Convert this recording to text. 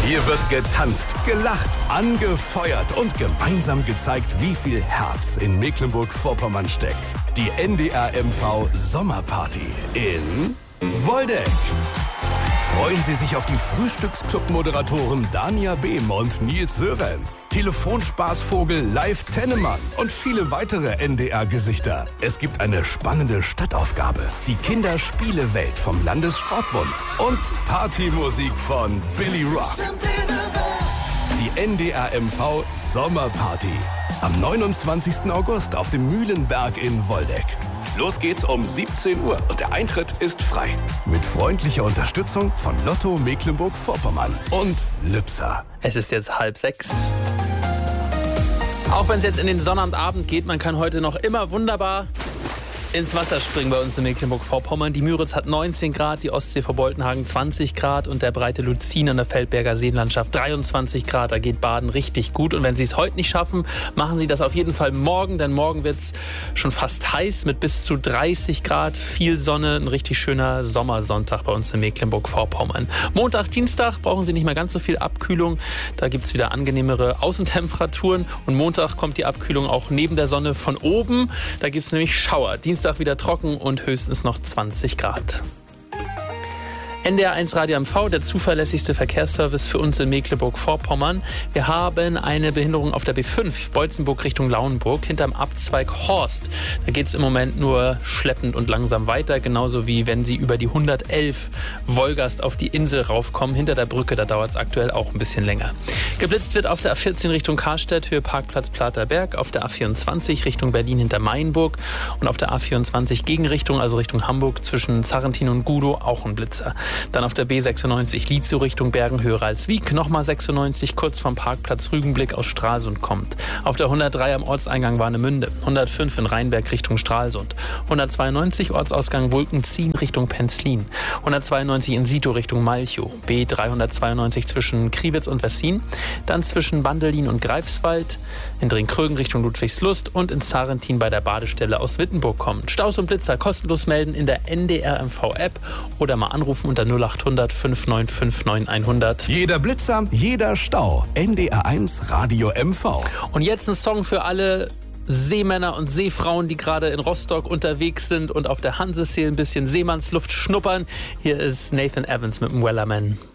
Hier wird getanzt, gelacht, angefeuert und gemeinsam gezeigt, wie viel Herz in Mecklenburg-Vorpommern steckt. Die NDR MV Sommerparty in Woldeck. Freuen Sie sich auf die Frühstücksclub-Moderatoren Dania Behm und Nils Sörenz, Telefonspaßvogel Live Tennemann und viele weitere NDR-Gesichter. Es gibt eine spannende Stadtaufgabe, die Kinderspielewelt vom Landessportbund und Partymusik von Billy Rock. Die NDR MV Sommerparty am 29. August auf dem Mühlenberg in Woldeck. Los geht's um 17 Uhr und der Eintritt ist frei. Mit freundlicher Unterstützung von Lotto Mecklenburg-Vorpommern und Lübser. Es ist jetzt 5:30. Auch wenn es jetzt in den Sonnabendabend geht, man kann heute noch immer wunderbar ins Wasser springen bei uns in Mecklenburg-Vorpommern. Die Müritz hat 19 Grad, die Ostsee vor Boltenhagen 20 Grad und der breite Luzin an der Feldberger Seenlandschaft 23 Grad. Da geht Baden richtig gut. Und wenn Sie es heute nicht schaffen, machen Sie das auf jeden Fall morgen, denn morgen wird es schon fast heiß mit bis zu 30 Grad, viel Sonne, ein richtig schöner Sommersonntag bei uns in Mecklenburg-Vorpommern. Montag, Dienstag brauchen Sie nicht mehr ganz so viel Abkühlung. Da gibt es wieder angenehmere Außentemperaturen und Montag kommt die Abkühlung auch neben der Sonne von oben. Da gibt es nämlich Schauer. Dienstag wieder trocken und höchstens noch 20 Grad. NDR 1 Radio MV, der zuverlässigste Verkehrsservice für uns in Mecklenburg-Vorpommern. Wir haben eine Behinderung auf der B5, Beutzenburg Richtung Lauenburg, hinterm Abzweig Horst. Da geht es im Moment nur schleppend und langsam weiter, genauso wie wenn Sie über die 111 Wolgast auf die Insel raufkommen. Hinter der Brücke, da dauert es aktuell auch ein bisschen länger. Geblitzt wird auf der A14 Richtung Karstedt, Höhe Parkplatz Platerberg, auf der A24 Richtung Berlin hinter Mainburg und auf der A24 Gegenrichtung, also Richtung Hamburg, zwischen Zarrentin und Gudow auch ein Blitzer. Dann auf der B96 Lietzow Richtung Bergen-Höhe Ralswiek, nochmal 96 kurz vom Parkplatz Rügenblick aus Stralsund kommt. Auf der 103 am Ortseingang Warnemünde, 105 in Rheinberg Richtung Stralsund, 192 Ortsausgang Wulkenzien Richtung Penzlin, 192 in Sito Richtung Malchow, B392 zwischen Kriwitz und Wessin, dann zwischen Bandelin und Greifswald, in Dringkrögen Richtung Ludwigslust und in Zarrentin bei der Badestelle aus Wittenburg kommen. Staus und Blitzer kostenlos melden in der NDR MV App oder mal anrufen unter 0800 5959 100. Jeder Blitzer, jeder Stau. NDR 1 Radio MV. Und jetzt ein Song für alle Seemänner und Seefrauen, die gerade in Rostock unterwegs sind und auf der Hansesee ein bisschen Seemannsluft schnuppern. Hier ist Nathan Evans mit dem Wellerman.